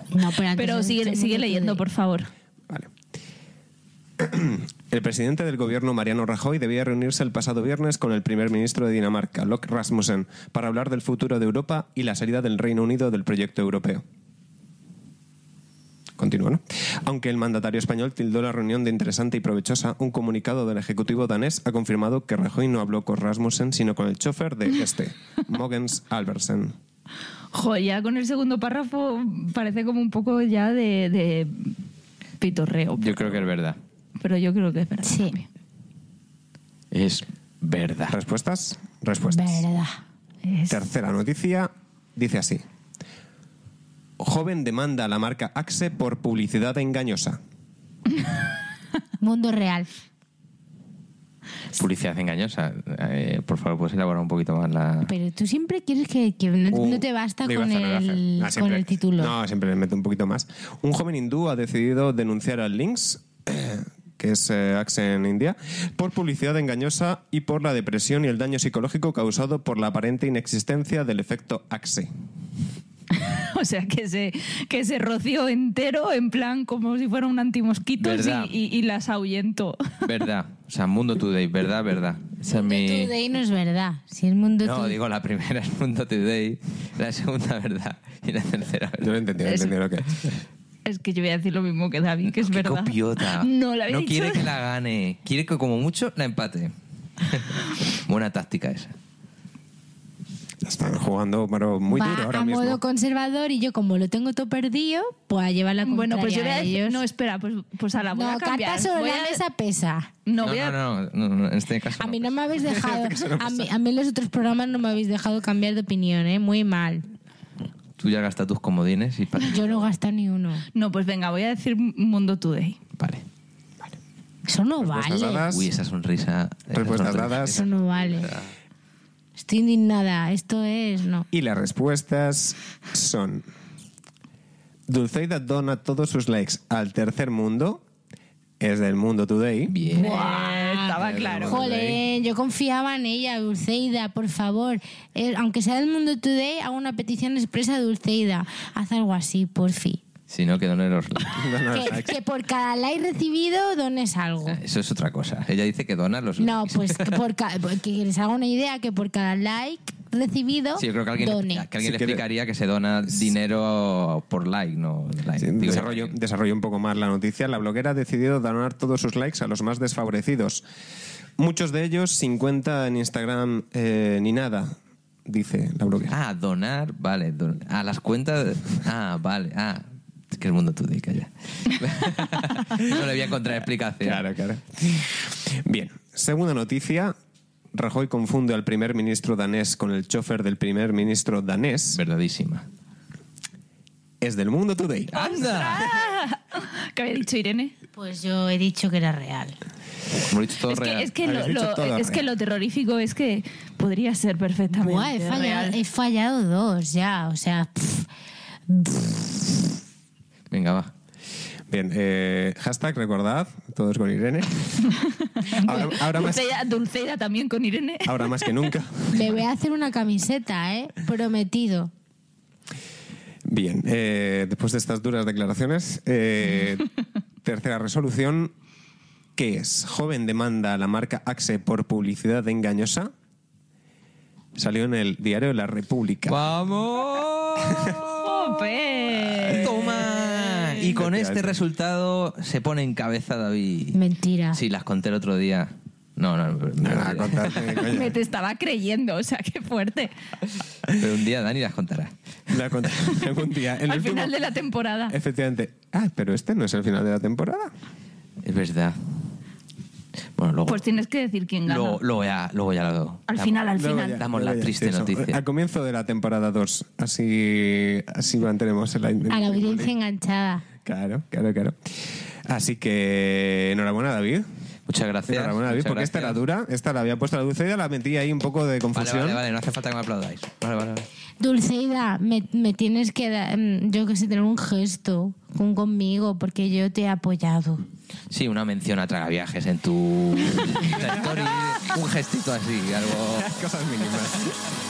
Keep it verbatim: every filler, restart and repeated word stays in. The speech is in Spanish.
No, pero, antes Pero has sigue, dicho sigue Mundo leyendo, Today. por favor. Vale. El presidente del gobierno, Mariano Rajoy, debía reunirse el pasado viernes con el primer ministro de Dinamarca, Lok Rasmussen, para hablar del futuro de Europa y la salida del Reino Unido del proyecto europeo. Continúa, ¿no? Aunque el mandatario español tildó la reunión de interesante y provechosa, un comunicado del ejecutivo danés ha confirmado que Rajoy no habló con Rasmussen, sino con el chofer de este, Mogens Albersen. Joder, ya con el segundo párrafo parece como un poco ya de, de pitorreo. Yo creo que es verdad. Pero yo creo que es verdad. Sí. también. Es verdad. ¿Respuestas? Respuestas. Verdad. Es- Tercera noticia, dice así. Joven demanda a la marca Axe por publicidad engañosa. Mundo real. Publicidad engañosa. Eh, por favor, ¿puedes elaborar un poquito más la...? Pero tú siempre quieres que, que no, Un- no te basta lo iba a con hacer, lo iba a hacer. el, Ah, con siempre- el título. No, siempre le meto un poquito más. Un joven hindú ha decidido denunciar al Lynx, eh, que es eh, Axe en India, por publicidad engañosa y por la depresión y el daño psicológico causado por la aparente inexistencia del efecto Axe. O sea, que se, que se roció entero, en plan como si fuera un antimosquitos Verdad. y, y, y las ahuyentó. Verdad. O sea, Mundo Today, verdad, verdad. Esa es Mundo mi... Today no es verdad. Si es Mundo No, Today. digo, la primera es Mundo Today, la segunda verdad y la tercera Yo lo verdad. entendí, lo Es- entendí lo que... Es que yo voy a decir lo mismo que David, que es Qué verdad. copiota. No la había No dicho. quiere que la gane. Quiere que como mucho la empate. Buena táctica esa. Están jugando pero muy Va duro ahora a mismo. modo conservador y yo como lo tengo todo perdido, pues a llevar la Bueno, pues yo voy contraria a a decir... ellos. No, espera, pues, pues a la voy No, a cambiar. carta sobre Voy la a- mesa pesa. No, No, voy a... no, no, no, no, en este caso A mí no pesa. me habéis dejado, a mí, a mí en los otros programas no me habéis dejado cambiar de opinión, ¿eh? Muy mal. Tú ya gastas tus comodines y para... Yo no gasto ni uno. No, pues venga, voy a decir Mundo Today. Vale. Eso no Respuestas vale. dadas. Uy, esa sonrisa... esa Respuestas sonrisa. dadas. Eso no vale. Estoy indignada. Esto es... No. Y las respuestas son... Dulceida dona todos sus likes al tercer mundo. Es del Mundo Today. Bien. Eh, estaba claro. Joder, yo confiaba en ella, Dulceida, por favor. Eh, aunque sea del Mundo Today, hago una petición expresa a Dulceida. Haz algo así, porfi. Si no, que donen los likes. Dona los Que, likes. que por cada like recibido dones algo. Eso es otra cosa. Ella dice que dona los No, likes. pues que, por ca- que les haga una idea que por cada like recibido Sí, yo creo que alguien, done. que alguien Si le quiere- explicaría que se dona dinero por like, no like. Sí, Digo, desarrollo, desarrollo un poco más la noticia. La bloguera ha decidido donar todos sus likes a los más desfavorecidos. Muchos de ellos sin cuenta en Instagram eh, ni nada, dice la bloguera. Ah, donar, vale. don- a las cuentas... Ah, vale. Ah, es que el Mundo Today, calla. No le voy a encontrar explicación. Claro, claro. Bien, segunda noticia. Rajoy confunde al primer ministro danés con el chofer del primer ministro danés. Verdadísima. Es del Mundo Today. ¡Anda! ¿Qué había dicho Irene? Pues yo he dicho que era real. Como he dicho todo Es que, real. es, que Habéis lo, dicho lo- todo es que real. lo terrorífico es que podría ser perfectamente Buah, he fallado, real. he fallado dos ya. O sea, pff, Venga, va. Bien, eh, hashtag, recordad, todos con Irene. Ahora, ahora más, Dulceida, Dulceida también con Irene. ahora más que nunca. me voy a hacer una camiseta, ¿eh? Prometido. Bien, eh, después de estas duras declaraciones, eh, tercera resolución, ¿qué es? Joven demanda a la marca Axe por publicidad engañosa. Salió en el diario La República. ¡Vamos! ¡Jope! ¡Toma! Y con este resultado se pone en cabeza David. Mentira. Sí, las conté el otro día. No, no, pero, Ah, contadme, coño. Me te estaba creyendo, o sea, qué fuerte. pero un día Dani las contará. La contaré algún día. En el Al último- final de la temporada. Efectivamente. Ah, pero este no es el final de la temporada. Es verdad. Bueno, luego... Pues tienes que decir quién gana. luego, luego ya, luego ya lo... Al la- final, al Luego final. ya, Damos luego la ya, triste sí, eso. noticia. Al comienzo de la temporada dos. Así, así mantenemos el... A la audiencia enganchada. Claro, claro, claro. Así que enhorabuena, David. Muchas gracias. Enhorabuena, David, muchas porque esta era gracias. dura. Esta la había puesto la Dulceida, la metí ahí un poco de Vale, confusión. vale, vale, no hace falta que me aplaudáis. Vale, vale, vale. Dulceida, me, me tienes que dar, mm, yo que sé, tener un gesto con, conmigo, porque yo te he apoyado. Sí, una mención a Tragaviajes en tu Insta story, un gestito así, algo... Cosas mínimas.